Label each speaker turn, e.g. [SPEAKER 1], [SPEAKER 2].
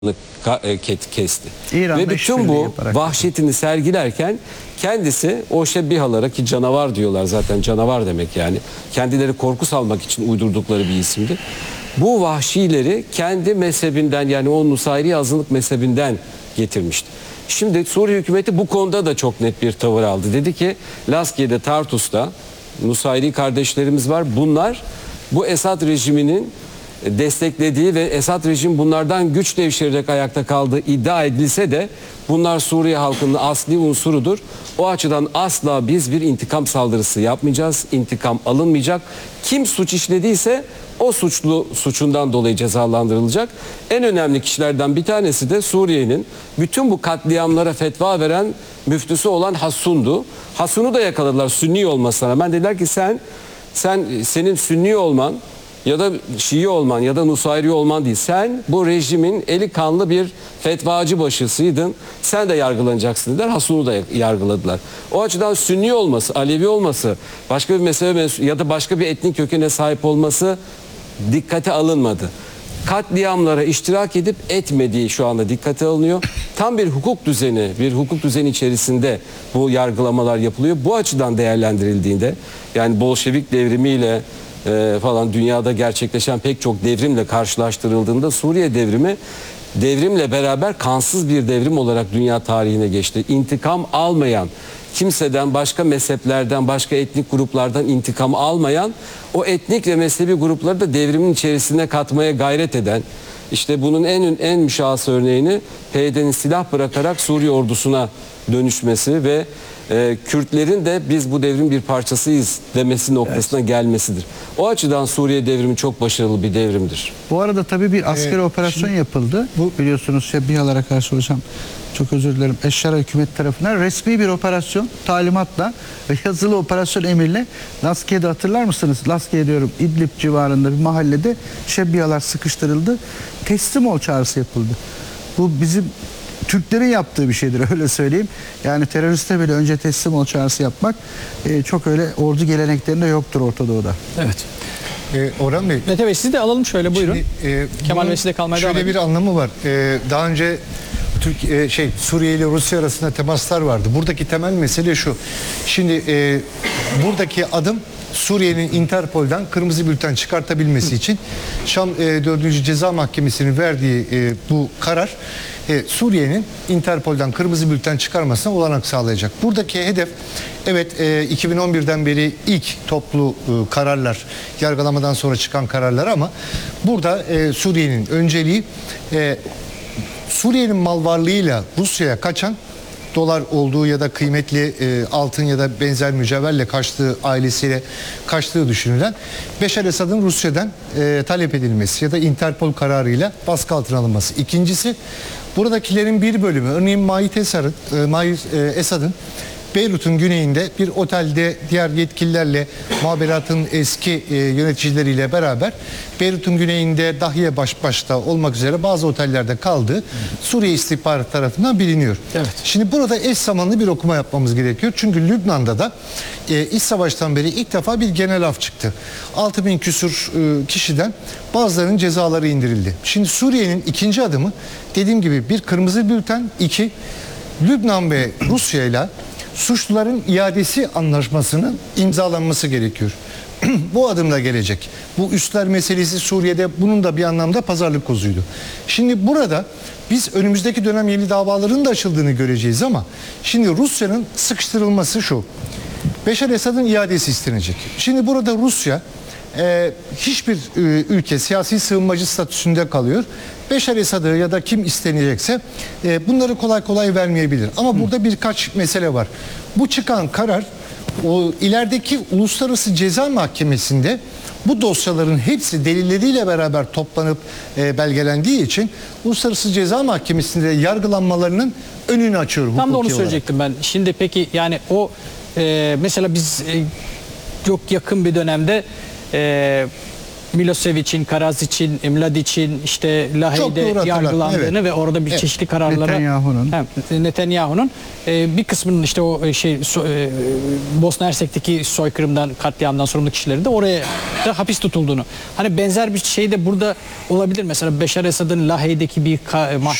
[SPEAKER 1] kesti.
[SPEAKER 2] İran'da
[SPEAKER 1] Ve bütün bu
[SPEAKER 2] yaparak
[SPEAKER 1] vahşetini sergilerken kendisi o şebbihalara, ki canavar diyorlar zaten, canavar demek yani. Kendileri korku salmak için uydurdukları bir isimdi. Bu vahşileri kendi mezhebinden, yani o Nusayri azınlık mezhebinden getirmişti. Şimdi Suriye hükümeti bu konuda da çok net bir tavır aldı. Dedi ki Laskiye'de, Tartus'ta Nusayri kardeşlerimiz var. Bunlar bu Esad rejiminin desteklediği ve Esad rejim bunlardan güç devşirerek ayakta kaldığı iddia edilse de bunlar Suriye halkının asli unsurudur. O açıdan asla biz bir intikam saldırısı yapmayacağız. İntikam alınmayacak. Kim suç işlediyse o suçundan dolayı cezalandırılacak. En önemli kişilerden bir tanesi de Suriye'nin bütün bu katliamlara fetva veren müftüsü olan Hassun'du. Hassun'u da yakaladılar Sünni olmasına rağmen. Dediler ki senin Sünni olman ya da Şii olman ya da Nusayri olman değil. Sen bu rejimin eli kanlı bir fetvacı başısıydın. Sen de yargılanacaksın dediler. Hasun'u da yargıladılar. O açıdan Sünni olması, Alevi olması, başka bir mezhebe ya da başka bir etnik kökene sahip olması dikkate alınmadı. Katliamlara iştirak edip etmediği şu anda dikkate alınıyor. Tam bir hukuk düzeni içerisinde bu yargılamalar yapılıyor. Bu açıdan değerlendirildiğinde, yani Bolşevik devrimiyle falan dünyada gerçekleşen pek çok devrimle karşılaştırıldığında Suriye devrimi devrimle beraber kansız bir devrim olarak dünya tarihine geçti. İntikam almayan, kimseden, başka mezheplerden, başka etnik gruplardan intikam almayan, o etnik ve mezhebi grupları da devrimin içerisine katmaya gayret eden, işte bunun en müşahhas örneğini PYD'nin silah bırakarak Suriye ordusuna dönüşmesi ve Kürtlerin de biz bu devrin bir parçasıyız demesi noktasına gelmesidir. O açıdan Suriye devrimi çok başarılı bir devrimdir.
[SPEAKER 2] Bu arada tabii bir askeri operasyon yapıldı. Bu biliyorsunuz şebbihalara karşı hocam, çok özür dilerim, Eşşar hükümet tarafından resmi bir operasyon talimatla ve yazılı operasyon emirle Laskiye'de, hatırlar mısınız? Laskiye diyorum, İdlib civarında bir mahallede şebbihalar sıkıştırıldı. Teslim ol çağrısı yapıldı. Bu bizim Türklerin yaptığı bir şeydir, öyle söyleyeyim. Yani teröriste bile önce teslim ol çağrısı yapmak çok öyle ordu geleneklerinde yoktur Orta Doğu'da.
[SPEAKER 3] Evet.
[SPEAKER 4] Orhan Bey.
[SPEAKER 3] Mete Bey, siz de alalım şöyle, buyurun. Kemal Bey, siz de kalmaya devam edin.
[SPEAKER 4] Şöyle bir anlamı var. Daha önce Suriye ile Rusya arasında temaslar vardı. Buradaki temel mesele şu. Şimdi buradaki adım Suriye'nin Interpol'dan kırmızı bülten çıkartabilmesi için Şam 4. Ceza Mahkemesi'nin verdiği bu karar Suriye'nin Interpol'dan kırmızı bülten çıkarmasına olanak sağlayacak. Buradaki hedef, evet, 2011'den beri ilk toplu kararlar, yargılamadan sonra çıkan kararlar, ama burada Suriye'nin önceliği Suriye'nin mal varlığıyla Rusya'ya kaçan, dolar olduğu ya da kıymetli altın ya da benzer mücevherle kaçtığı, ailesiyle kaçtığı düşünülen Beşar Esad'ın Rusya'dan talep edilmesi ya da Interpol kararıyla baskı altına alınması. İkincisi, buradakilerin bir bölümü, örneğin Mahir Esad'ın Beyrut'un güneyinde bir otelde diğer yetkililerle, muhaberatın eski yöneticileriyle beraber Beyrut'un güneyinde Dahiye başta olmak üzere bazı otellerde kaldığı Suriye istihbarat tarafından biliniyor.
[SPEAKER 3] Evet.
[SPEAKER 4] Şimdi burada eş zamanlı bir okuma yapmamız gerekiyor. Çünkü Lübnan'da da iç savaştan beri ilk defa bir genel af çıktı. 6000 küsur kişiden bazılarının cezaları indirildi. Şimdi Suriye'nin ikinci adımı, dediğim gibi, bir kırmızı bülten, iki, Lübnan ve Rusya ile suçluların iadesi anlaşmasının imzalanması gerekiyor. Bu adımla gelecek. Bu üsler meselesi Suriye'de bunun da bir anlamda pazarlık kozuydu. Şimdi burada biz önümüzdeki dönem yeni davaların da açıldığını göreceğiz, ama şimdi Rusya'nın sıkıştırılması şu: Beşar Esad'ın iadesi istenecek. Şimdi burada Rusya hiçbir ülke siyasi sığınmacı statüsünde kalıyor. Beşar Esad'ı ya da kim istenecekse bunları kolay kolay vermeyebilir. Ama burada birkaç mesele var. Bu çıkan karar o ilerideki Uluslararası Ceza Mahkemesi'nde bu dosyaların hepsi delilleriyle beraber toplanıp belgelendiği için Uluslararası Ceza Mahkemesi'nde yargılanmalarının önünü açıyor hukuki olarak.
[SPEAKER 3] Tam da onu söyleyecektim ben. Şimdi peki, yani o mesela biz çok yakın bir dönemde Milosevic'in, Karazic'in, Mladic'in işte
[SPEAKER 4] Çok doğru
[SPEAKER 3] Lahey'de
[SPEAKER 4] hatırlattın,
[SPEAKER 3] yargılandığını
[SPEAKER 4] evet.
[SPEAKER 3] ve orada bir çeşitli kararlara Netanyahu'nun bir kısmının işte o Bosna Hersek'teki soykırımdan, katliamdan sorumlu kişilerin de oraya da hapis tutulduğunu. Hani benzer bir şey de burada olabilir. Mesela Beşar Esad'ın Lahey'deki bir